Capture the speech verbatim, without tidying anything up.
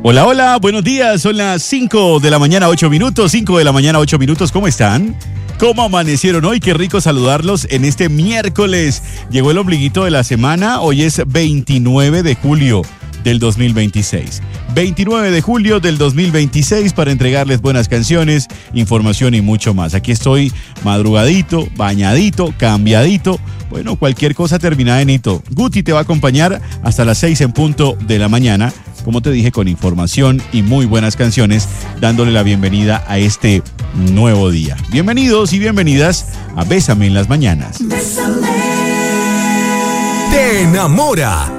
Hola, hola, buenos días. Son las cinco de la mañana, ocho minutos. cinco de la mañana, ocho minutos. ¿Cómo están? ¿Cómo amanecieron hoy? Qué rico saludarlos en este miércoles. Llegó el ombliguito de la semana. Hoy es veintinueve de julio del dos mil veintiséis. veintinueve de julio del dos mil veintiséis para entregarles buenas canciones, información y mucho más. Aquí estoy madrugadito, bañadito, cambiadito. Bueno, cualquier cosa terminada en hito. Guti te va a acompañar hasta las seis en punto de la mañana. Como te dije, con información y muy buenas canciones, dándole la bienvenida a este nuevo día. Bienvenidos y bienvenidas a Bésame en las Mañanas. Bésame. Te enamora